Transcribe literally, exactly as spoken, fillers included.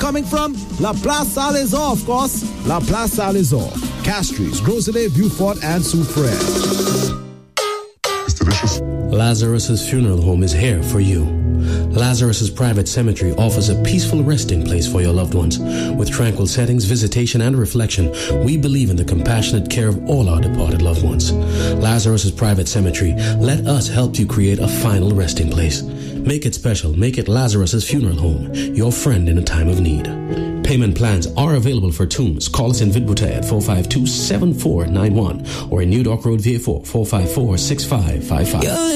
coming from? La Place Salazar, of course. La Place Salazar. Castries, Groselet, Beaufort, and Soufrière. It's delicious. Lazarus's Funeral Home is here for you. Lazarus's Private Cemetery offers a peaceful resting place for your loved ones. With tranquil settings, visitation, and reflection, we believe in the compassionate care of all our departed loved ones. Lazarus's Private Cemetery, let us help you create a final resting place. Make it special. Make it Lazarus's Funeral Home, your friend in a time of need. Payment plans are available for tombs. Call us in Vidbuta at four five two, seven four nine one or in New Dock Road, V A four, four five four, six five five five.